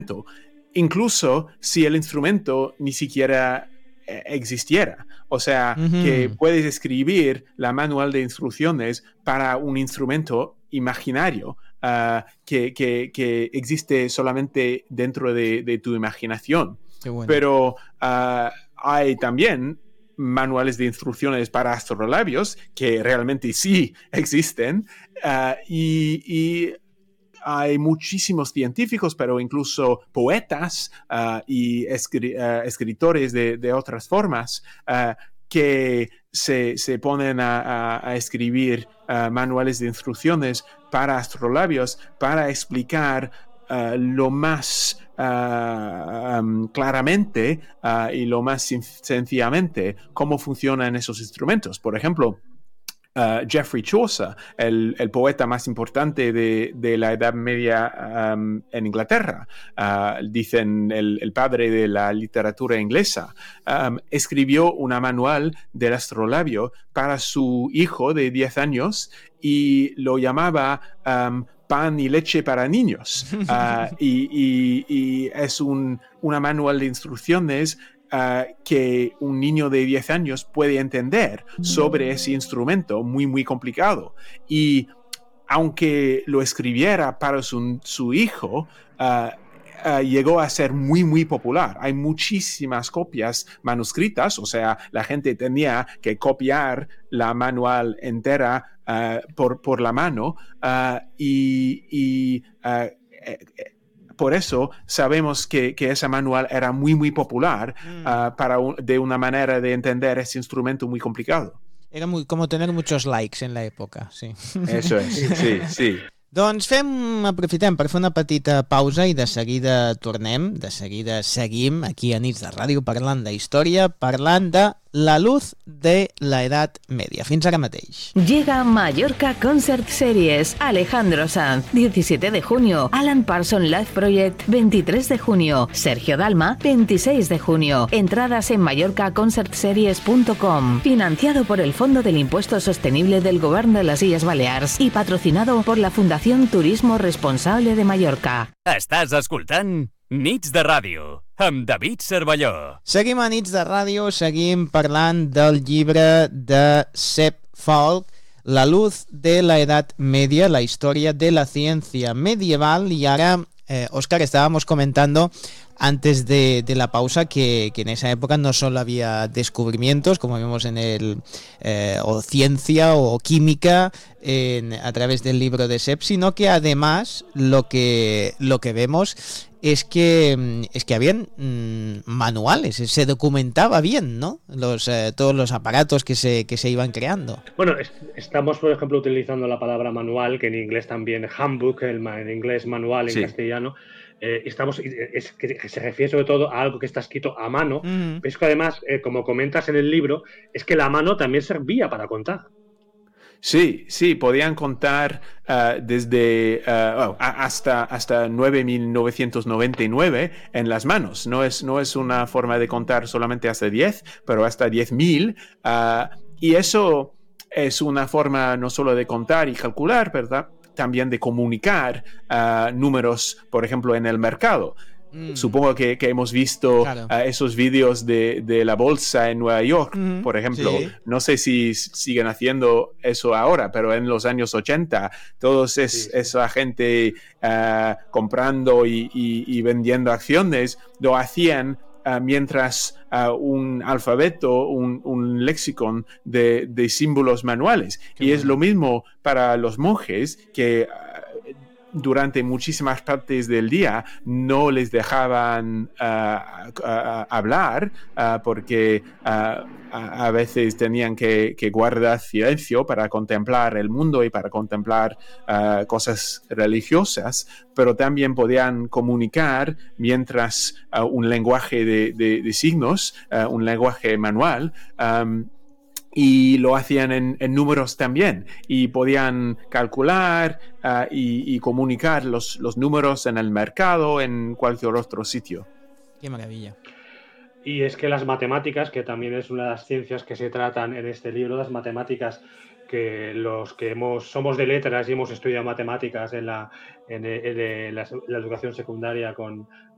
incluso si el instrumento ni siquiera existiera. O sea, que Uh-huh. puedes escribir la manual de instrucciones para un instrumento imaginario que existe solamente dentro de tu imaginación. Qué bueno. Pero hay también manuales de instrucciones para astrolabios que realmente sí existen y hay muchísimos científicos, pero incluso poetas y escritores de otras formas que se ponen a escribir manuales de instrucciones para astrolabios para explicar lo más claramente y lo más sencillamente cómo funcionan esos instrumentos. Por ejemplo, Geoffrey Chaucer, el poeta más importante de la Edad Media en Inglaterra, dicen el padre de la literatura inglesa, escribió una manual del astrolabio para su hijo de 10 años y lo llamaba pan y leche para niños. Y es una manual de instrucciones que un niño de 10 años puede entender sobre ese instrumento muy, muy complicado. Y aunque lo escribiera para su hijo, llegó a ser muy, muy popular. Hay muchísimas copias manuscritas, o sea, la gente tenía que copiar la manual entera por la mano por eso sabemos que ese manual era muy, muy popular de una manera de entender ese instrumento muy complicado. Era muy, como tener muchos likes en la època, sí. Eso es, sí, sí. Doncs aprofitem per fer una petita pausa i de seguida tornem, de seguida seguim aquí a Nits de Ràdio parlant d'història, parlant de la luz de la Edad Media. Fins ara mateix. Llega Mallorca Concert Series. Alejandro Sanz, 17 de junio. Alan Parsons Live Project, 23 de junio. Sergio Dalma, 26 de junio. Entradas en mallorcaconcertseries.com. Financiado por el Fondo del Impuesto Sostenible del Govern de les Illes Balears y patrocinado por la Fundación Turismo Responsable de Mallorca. Estàs escoltant Nits de Ràdio, amb David Cervelló. Seguim a Nits de Ràdio, seguim parlant del llibre de Seb Falk, La luz de la Edad Media, la historia de la ciencia medieval. Y ahora, Óscar, estábamos comentando antes de la pausa que en esa época no solo había descubrimientos, como vemos en o ciencia o química a través del libro de Seb, sino que además lo que vemos es que habían manuales, se documentaba bien, ¿no? Todos los aparatos que se iban creando. Bueno, estamos, por ejemplo, utilizando la palabra manual, que en inglés también handbook, en inglés manual, en castellano. Que se refiere sobre todo a algo que está escrito a mano, pero es que además, como comentas en el libro, es que la mano también servía para contar. Sí, podían contar desde hasta 9.999 en las manos. No es una forma de contar solamente hasta 10, pero hasta 10.000. Y eso es una forma no solo de contar y calcular, ¿verdad?, también de comunicar números, por ejemplo, en el mercado. Supongo que hemos visto esos vídeos de la bolsa en Nueva York, por ejemplo. Sí. No sé si siguen haciendo eso ahora, pero en los años 80, esa gente comprando y vendiendo acciones lo hacían mientras un alfabeto, un lexicon de símbolos manuales. Qué bueno. Es lo mismo para los monjes que durante muchísimas partes del día no les dejaban hablar porque a veces tenían que guardar silencio para contemplar el mundo y para contemplar cosas religiosas, pero también podían comunicar mientras un lenguaje de signos, un lenguaje manual, y lo hacían en números también, y podían calcular y comunicar los números en el mercado, en cualquier otro sitio. ¡Qué maravilla! Y es que las matemáticas, que también es una de las ciencias que se tratan en este libro, las matemáticas, que los que somos de letras y hemos estudiado matemáticas en la educación secundaria con